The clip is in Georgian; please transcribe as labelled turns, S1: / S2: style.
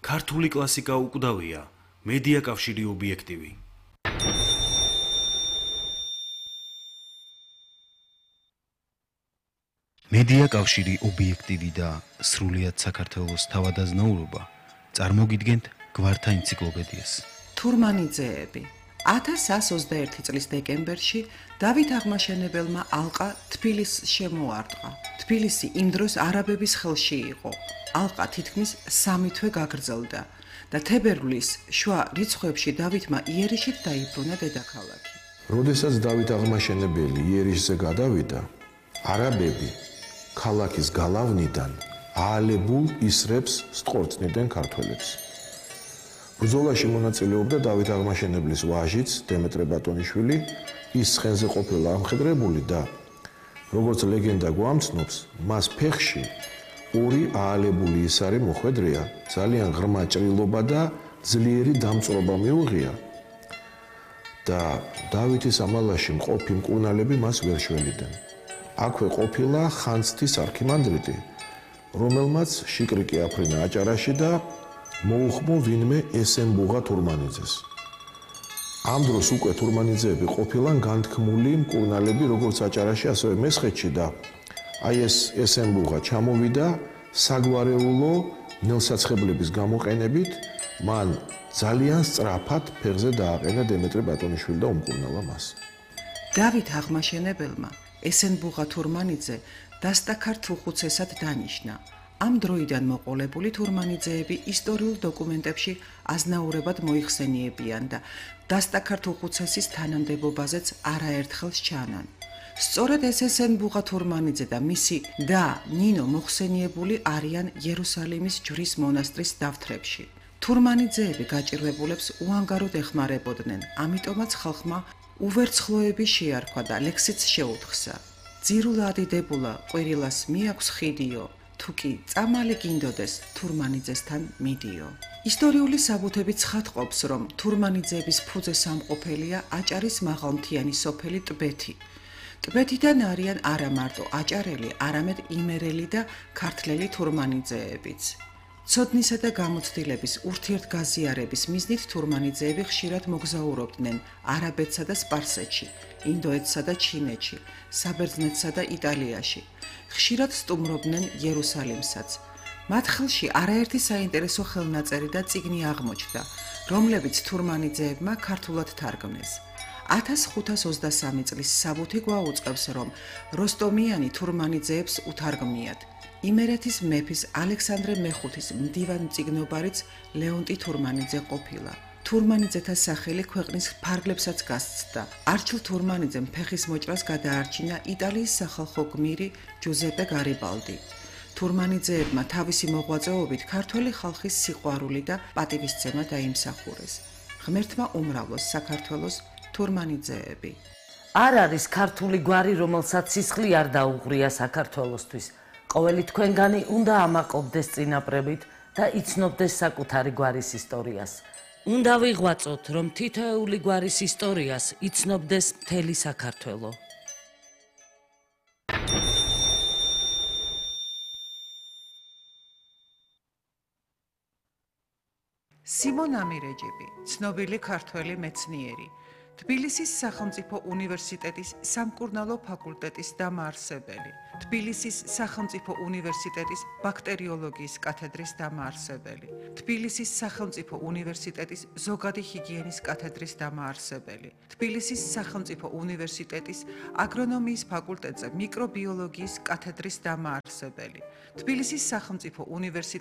S1: ქართული კლასიკა უკვდავია, მედია კავშირი ობიექტივი. მედია კავშირი ობიექტივი და სრულიად საქართველოს თავადაზნაურობა წარმოგიდგენთ გვართა ენციკლოპედიას.
S2: თურმანიძეები 1121 წლის დეკემბერში დავით აღმაშენებელმა ალყა თბილისს შემოარტყა. თბილისი იმ დროს არაბების ხელში იყო. ალყა თითქმის 3 თვე გაგრძელდა და თებერვლის შუა რიცხვებში დავითმა იერიშით დაიბრუნა დედაქალაქი.
S3: როდესაც დავით აღმაშენებელი იერიშზე გადავიდა, არაბები ქალაქის გალავნიდან აალებულ ისრებს სწორწნდნენ ქართველებს. ბრძოლაში მონაწილეობდა დავით აღმაშენებლის ვაჟიც დემეტრე ბატონიშვილი, ის ცხენზე ყოფილა ამხედრებული და როგორც ლეგენდა გვამცნობს, მას ფეხში 2 აალებული ისარი მოხვედრია, ძალიან ღრმა ჭრილობა და ძლიერი დამწვრობა მიუღია და დავითის ამალაში მყოფი მკურნალები მას ვერ შველიდნენ. აქვე ყოფილა ხანძთის არქიმანდრიტი, რომელმაც შიკრიკი აფრინა აჭარაში და მოუხმო ვინმე ესენბუღა თურმანიძეს. ამ დროს უკვე თურმანიძეები ყოფილან განთქმული მკურნალები როგორც აჭარაში, ასევე მესხეთში და აი ეს ესენბუღა ჩამოვიდა საგვარეულო ნელსაცხებლების გამოყენებით, მან ძალიან სწრაფად ფეხზე დააყენა დემეტრე ბატონიშვილი და უმკურნალა მას.
S2: დავით აღმაშენებელმა ესენბუღა თურმანიძე დასტაქარ თუხუცესად დანიშნა. ამ დროიდან მოყოლებული თურმანიძეები ისტორიულ დოკუმენტებში აზნაურებად მოიხსენიებიან და დასტაქარ თუხუცესის თანამდებობაზეც არაერთხელ სჩანან. სწორედ ეს ესენბუღა თურმანიძე და მისი და ნინო მოხსენიებული არიან იერუსალიმის ჯვრის მონასტრის დავთრებში. თურმანიძეები გაჭირვებულებს უანგაროდ ეხმარებოდნენ, ამიტომაც ხალხმა უვერცხლოები შეარქვა და ლექსიც შეუთხსა. ძირულა ადიდებულა ყვირილას მიაქვს ხიდიო, თუკი წამალი გინდოდეს თურმანიძესთან მიდიო. ისტორიული საბუთები ცხადყოფს, რომ თურმანიძეების ფუძე სამყოფელია აჭარის მაღალმთიანი სოფელი ტბეთი. ტბეთიდან არიან არა მარტო აჭარელი, არამედ იმერელი და ქართლელი თურმანიძეებიც. ცოდნისა და გამოცდილების ურთიერთგაზიარების მიზნით თურმანიძეები ხშირად მოგზაურობდნენ არაბეთსა და სპარსეთში, ინდოეთსა და ჩინეთში, საბერძნეთსა და იტალიაში. ხშირად სტუმრობდნენ იერუსალიმსაც. მათ ხელში არაერთი საინტერესო ხელნაწერი და წიგნი აღმოჩნდა, რომლებიც თურმანიძეებმა ქართულად თარგმნეს. 1523 წლის საბუთი გვაუწყებს, რომ როსტომიანი თურმანიძეებს უთარგმნიათ. იმერეთის მეფის ალექსანდრე მეხუთის მდივანმწიგნობარიც ლეონტი თურმანიძე ყოფილა. თურმანიძეთა სახელი ქვეყნის ფარგლებსაც გასცდა. არჩილ თურმანიძემ ფეხის მოჭრას გადაარჩინა იტალიის სახალხო გმირი ჯუზეპე გარიბალდი. თურმანიძეებმა თავისი მოღვაწეობით ქართველი ხალხის სიყვარული და პატივისცემა დაიმსახურეს. ღმერთმა უმრავლოს საქართველოს თურმანიძეები.
S4: არ არის ქართული გვარი, რომელსაც სისხლი არ დაუღრია საქართველოსთვის. ყოველი თქვენგანი უნდა ამაყობდეს წინაპრებით და იცნობდეს საკუთარი გვარის ისტორიას. უნდა ვიღვაწოთ, რომ თითოეული გვარის ისტორიას იცნობდეს მთელი საქართველო.
S2: სიმონ ამირეჯიბი, ცნობილი ქართველი მეცნიერი, თბილისის სახელმწიფო უნივერსიტეტის სამკურნალო ფაკულტეტის დამაარსებელი, თბილისის სახელმწიფო უნივერსიტეტის ბაქტერიოლოგიის კათედრის დამაარსებელი, თბილისის სახელმწიფო უნივერსიტეტის ზოგადი ჰიგიენის კათედრის დამაარსებელი, თბილისის სახელმწიფო უნივერსიტეტის აგრონომიის ფაკულტეტზე მიკრობიოლოგიის კათედრის დამაარსებელი, თბილისის სახელმწიფო უნივერსიტეტის